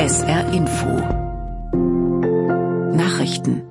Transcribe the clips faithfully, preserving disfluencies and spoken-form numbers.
S R Info Nachrichten.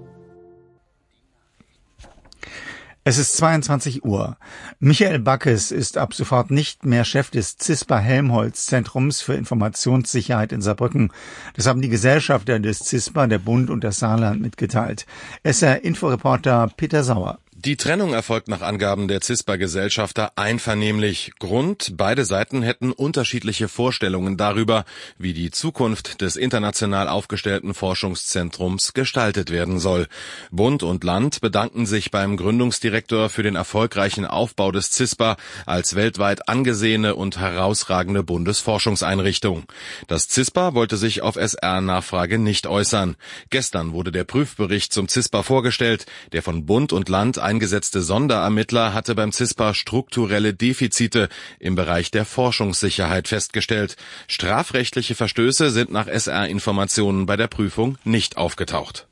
Es ist zweiundzwanzig Uhr. Michael Backes ist ab sofort nicht mehr Chef des CISPA-Helmholtz-Zentrums für Informationssicherheit in Saarbrücken. Das haben die Gesellschafter des CISPA, der Bund und das Saarland mitgeteilt. S R-Inforeporter Peter Sauer. Die Trennung erfolgt nach Angaben der CISPA-Gesellschafter einvernehmlich. Grund: Beide Seiten hätten unterschiedliche Vorstellungen darüber, wie die Zukunft des international aufgestellten Forschungszentrums gestaltet werden soll. Bund und Land bedanken sich beim Gründungsdirektor für den erfolgreichen Aufbau des CISPA als weltweit angesehene und herausragende Bundesforschungseinrichtung. Das CISPA wollte sich auf S R-Nachfrage nicht äußern. Gestern wurde der Prüfbericht zum CISPA vorgestellt, der von Bund und Land eingesetzte Sonderermittler hatte beim CISPA strukturelle Defizite im Bereich der Forschungssicherheit festgestellt. Strafrechtliche Verstöße sind nach S R-Informationen bei der Prüfung nicht aufgetaucht.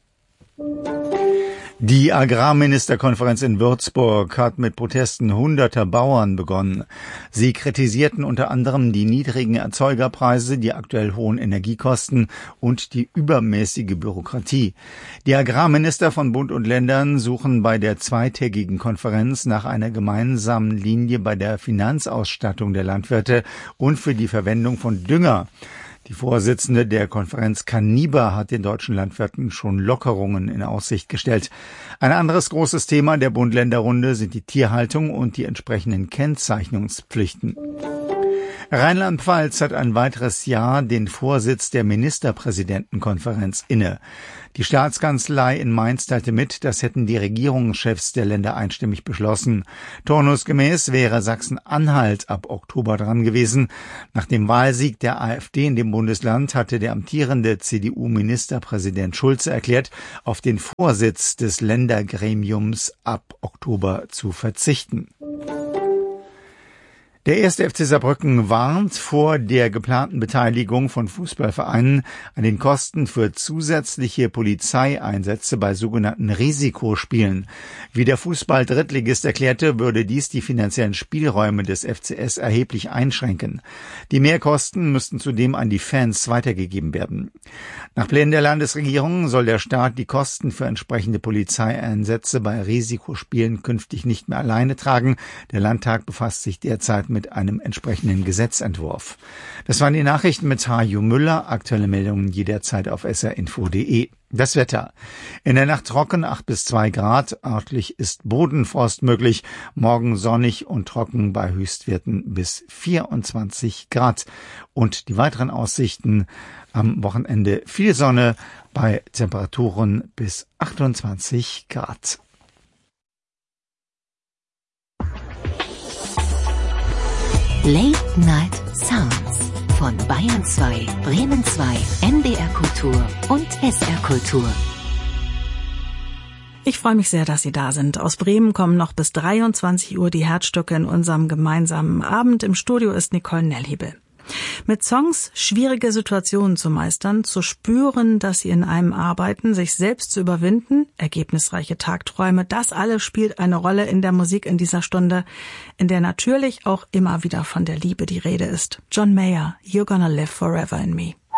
Die Agrarministerkonferenz in Würzburg hat mit Protesten hunderter Bauern begonnen. Sie kritisierten unter anderem die niedrigen Erzeugerpreise, die aktuell hohen Energiekosten und die übermäßige Bürokratie. Die Agrarminister von Bund und Ländern suchen bei der zweitägigen Konferenz nach einer gemeinsamen Linie bei der Finanzausstattung der Landwirte und für die Verwendung von Dünger. Die Vorsitzende der Konferenz Kaniba hat den deutschen Landwirten schon Lockerungen in Aussicht gestellt. Ein anderes großes Thema der Bund-Länder-Runde sind die Tierhaltung und die entsprechenden Kennzeichnungspflichten. Rheinland-Pfalz hat ein weiteres Jahr den Vorsitz der Ministerpräsidentenkonferenz inne. Die Staatskanzlei in Mainz teilte mit, das hätten die Regierungschefs der Länder einstimmig beschlossen. Turnusgemäß wäre Sachsen-Anhalt ab Oktober dran gewesen. Nach dem Wahlsieg der AfD in dem Bundesland hatte der amtierende C D U-Ministerpräsident Schulze erklärt, auf den Vorsitz des Ländergremiums ab Oktober zu verzichten. Der erste F C Saarbrücken warnt vor der geplanten Beteiligung von Fußballvereinen an den Kosten für zusätzliche Polizeieinsätze bei sogenannten Risikospielen. Wie der Fußball-Drittligist erklärte, würde dies die finanziellen Spielräume des F C S erheblich einschränken. Die Mehrkosten müssten zudem an die Fans weitergegeben werden. Nach Plänen der Landesregierung soll der Staat die Kosten für entsprechende Polizeieinsätze bei Risikospielen künftig nicht mehr alleine tragen. Der Landtag befasst sich derzeit mit mit einem entsprechenden Gesetzentwurf. Das waren die Nachrichten mit Hajo Müller. Aktuelle Meldungen jederzeit auf s r info punkt d e. Das Wetter. In der Nacht trocken, acht bis zwei Grad. Örtlich ist Bodenfrost möglich. Morgen sonnig und trocken bei Höchstwerten bis vierundzwanzig Grad. Und die weiteren Aussichten: am Wochenende viel Sonne bei Temperaturen bis achtundzwanzig Grad. Late Night Sounds von Bayern zwei, Bremen zwei, N D R Kultur und S R Kultur. Ich freue mich sehr, dass Sie da sind. Aus Bremen kommen noch bis dreiundzwanzig Uhr die Herzstücke in unserem gemeinsamen Abend. Im Studio ist Nicole Nellhebe. Mit Songs schwierige Situationen zu meistern, zu spüren, dass sie in einem arbeiten, sich selbst zu überwinden, ergebnisreiche Tagträume, das alles spielt eine Rolle in der Musik in dieser Stunde, in der natürlich auch immer wieder von der Liebe die Rede ist. John Mayer, You're Gonna Live Forever in Me.